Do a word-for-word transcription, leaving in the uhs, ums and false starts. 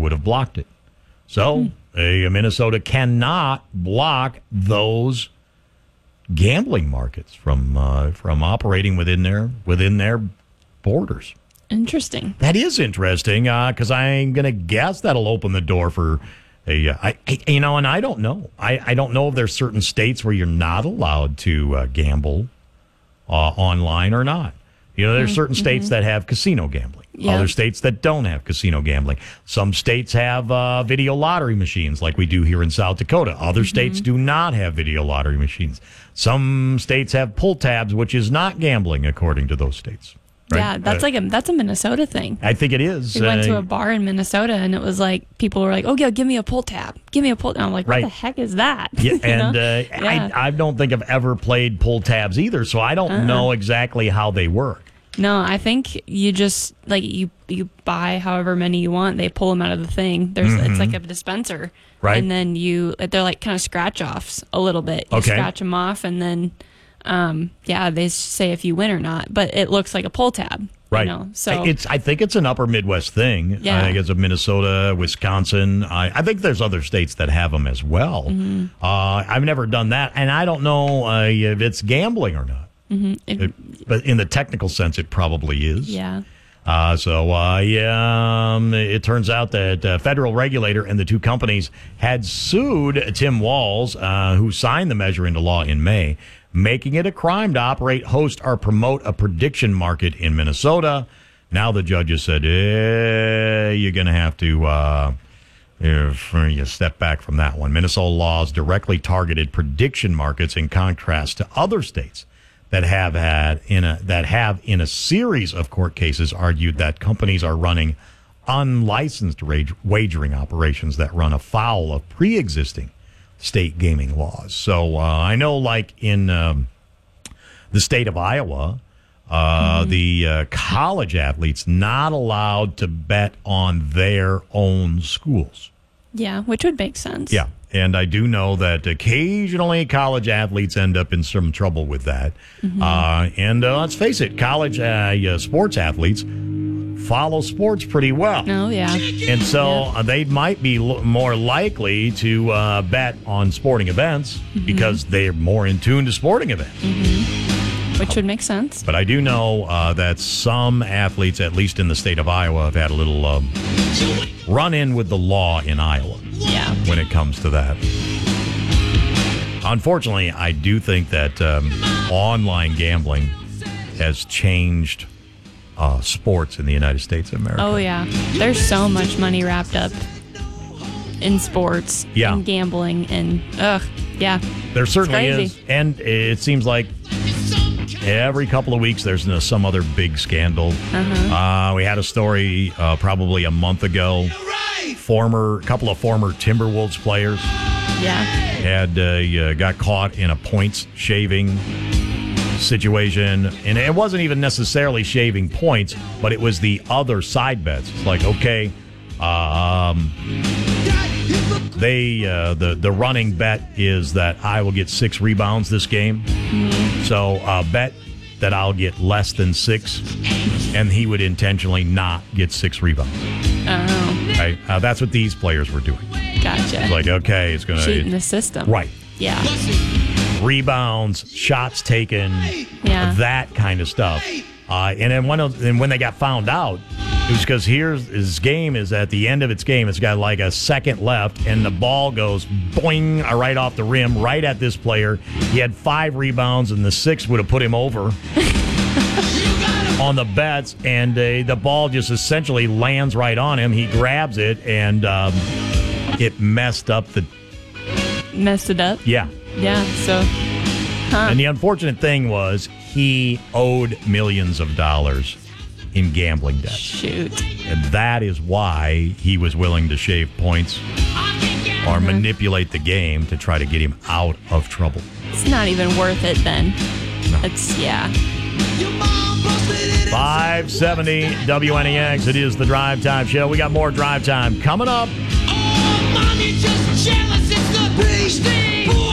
would have blocked it. So mm. uh, Minnesota cannot block those gambling markets from uh, from operating within their within their borders. Interesting. That is interesting because uh, I'm going to guess that'll open the door for a, uh, I, I, you know, and I don't know. I, I don't know if there's certain states where you're not allowed to uh, gamble uh, online or not. You know, there's mm-hmm. certain states that have casino gambling. Yeah. Other states that don't have casino gambling. Some states have uh, video lottery machines like we do here in South Dakota. Other mm-hmm. states do not have video lottery machines. Some states have pull tabs, which is not gambling according to those states. Right? Yeah, that's uh, like a that's a Minnesota thing. I think it is. We went uh, to a bar in Minnesota, and it was like people were like, "Oh, yeah, give me a pull tab, give me a pull." And I'm like, "What right. the heck is that?" Yeah, and uh, yeah. I I don't think I've ever played pull tabs either, so I don't uh-uh. know exactly how they work. No, I think you just like you you buy however many you want. They pull them out of the thing. There's mm-hmm. it's like a dispenser, right? And then you they're like kind of scratch offs a little bit. You okay, scratch them off, and then um, yeah, they say if you win or not. But it looks like a pull tab. Right. You know, so it's. I think it's an upper Midwest thing. Yeah. I think it's a Minnesota, Wisconsin. I, I think there's other states that have them as well. Mm-hmm. Uh, I've never done that, and I don't know uh, if it's gambling or not. Mm-hmm. It, it, but in the technical sense, it probably is. Yeah. Uh, so, uh, yeah, um, it turns out that a federal regulator and the two companies had sued Tim Walz, uh, who signed the measure into law in May, making it a crime to operate, host, or promote a prediction market in Minnesota. Now the judges said, eh, you're going to have to uh, you step back from that one. Minnesota laws directly targeted prediction markets in contrast to other states that have had in a that have in a series of court cases argued that companies are running unlicensed wage, wagering operations that run afoul of pre-existing state gaming laws. So uh, I know, like in um, the state of Iowa, uh, mm-hmm. the uh, college athletes not allowed to bet on their own schools. Yeah, which would make sense. Yeah. And I do know that occasionally college athletes end up in some trouble with that. Mm-hmm. Uh, and uh, let's face it, college uh, uh, sports athletes follow sports pretty well. Oh, yeah. And so yeah. uh, they might be l- more likely to uh, bet on sporting events mm-hmm. because they're more in tune to sporting events. Mm-hmm. Which would make sense. But I do know uh, that some athletes, at least in the state of Iowa, have had a little um, run-in with the law in Iowa. Yeah. When it comes to that. Unfortunately, I do think that um, online gambling has changed uh, sports in the United States of America. Oh, yeah. There's so much money wrapped up in sports yeah. and gambling. And, ugh, yeah. There certainly is. And it seems like every couple of weeks there's uh, some other big scandal. Uh-huh. Uh, we had a story uh, probably a month ago. Former, couple of former Timberwolves players yeah. had uh, got caught in a points shaving situation. And it wasn't even necessarily shaving points, but it was the other side bets. It's like, okay, uh, um, they uh, the, the running bet is that I will get six rebounds this game. Mm-hmm. So uh, bet that I'll get less than six, and he would intentionally not get six rebounds. Oh. Right? Uh, that's what these players were doing. Gotcha. It's like, okay, it's going to... cheating the system. Right. Yeah. Rebounds, shots taken, yeah. that kind of stuff. Uh, and then when, and when they got found out, it was because here's his game is at the end of its game. It's got like a second left, and the ball goes boing right off the rim, right at this player. He had five rebounds, and the sixth would have put him over on the bets, and uh, the ball just essentially lands right on him. He grabs it, and um, it messed up the... Messed it up? Yeah. Yeah, so... Huh. And the unfortunate thing was he owed millions of dollars in gambling debt. Shoot. And that is why he was willing to shave points or mm-hmm. manipulate the game to try to get him out of trouble. It's not even worth it then. No. It's, yeah. five seventy W N E X. It is the Drive Time Show. We got more Drive Time coming up. Oh, mommy, just jealous. It's the beast thing.